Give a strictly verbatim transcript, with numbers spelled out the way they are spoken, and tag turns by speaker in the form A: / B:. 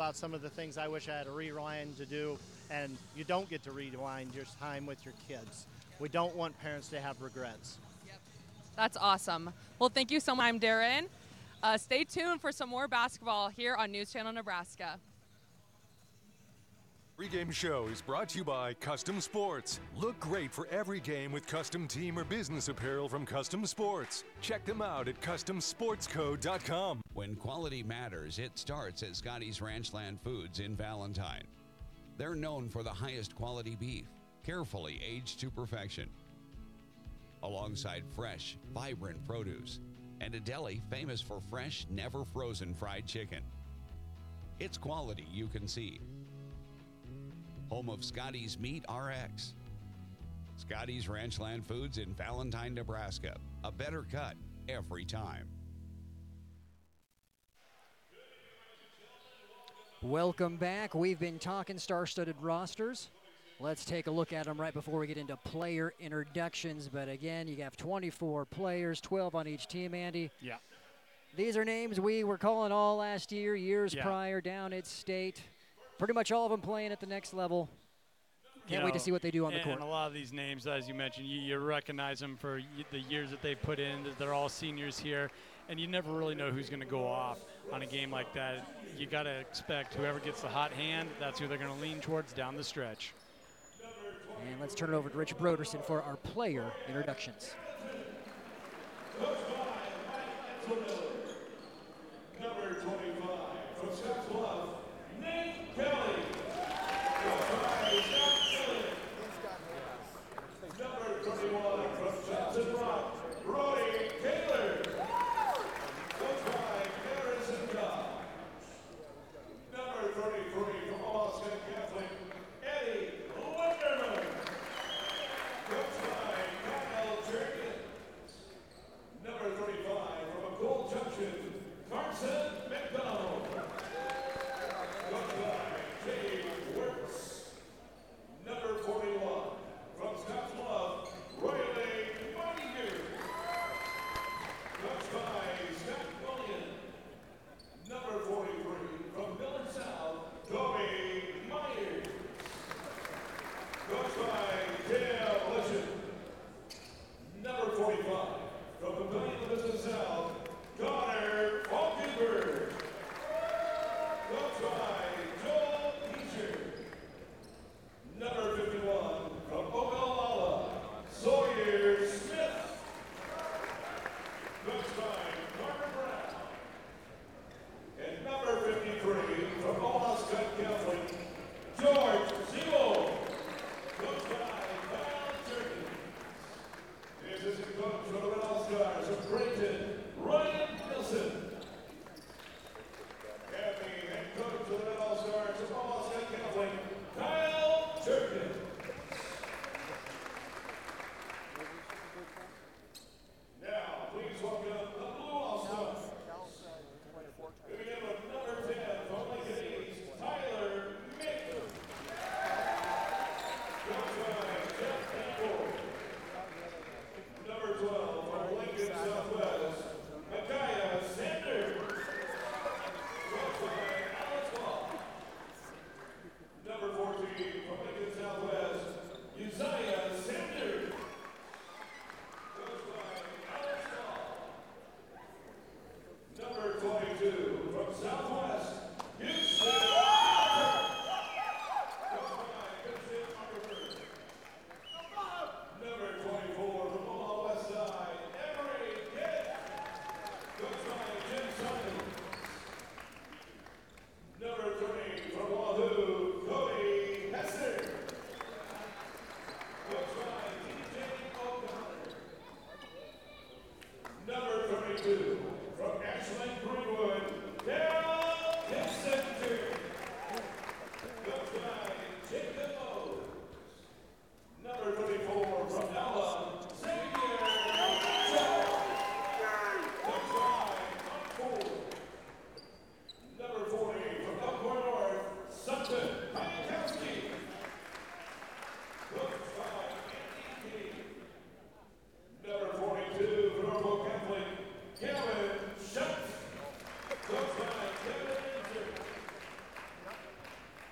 A: about some of the things I wish I had a rewind to do, and you don't get to rewind your time with your kids. We don't want parents to have regrets.
B: Yep. That's awesome. Well, thank you so much. I'm Darren. Uh, stay tuned for some more basketball here on News Channel Nebraska.
C: Pre-game show is brought to you by Custom Sports. Look great for every game with custom team or business apparel from Custom Sports. Check them out at custom sports co dot com.
D: When quality matters, it starts at Scotty's Ranchland Foods in Valentine. They're known for the highest quality beef, carefully aged to perfection, alongside fresh, vibrant produce, and a deli famous for fresh, never frozen fried chicken. It's quality you can see. Home of Scotty's Meat R X. Scotty's Ranchland Foods in Valentine, Nebraska. A better cut every time.
E: Welcome back. We've been talking star-studded rosters. Let's take a look at them right before we get into player introductions. But again, you have twenty-four players, twelve on each team, Andy.
F: Yeah.
E: These are names we were calling all last year, years
F: yeah.
E: prior, down at state. Pretty much all of them playing at the next level. Can't
F: you know,
E: wait to see what they do on
F: and,
E: the court.
F: And a lot of these names, as you mentioned, you, you recognize them for the years that they put in. They're all seniors here, and you never really know who's going to go off on a game like that. You got to expect whoever gets the hot hand, that's who they're going to lean towards down the stretch.
E: And let's turn it over to Rich Broderson for our player introductions.
G: Number twenty-five from Scottsbluff, Nate Kelly. Number twenty-one from Johnson Rock, Roy Taylor. Coached by Garrison Cobb. Number thirty-three from Austin Catholic, Eddie Linderman. Coached by Kyle Jenkins. Number thirty-five from Gold Junction, Carson McDonald. Coached by Dave Wirtz. Number forty-one from Scottsbluff, Royley Montague. Coached by Scott William. Number forty-three from Miller South, Toby Myers. Coached by Dale Lishon. Number forty-five from Pavilion Business South, Connor Falkenberg. Coached by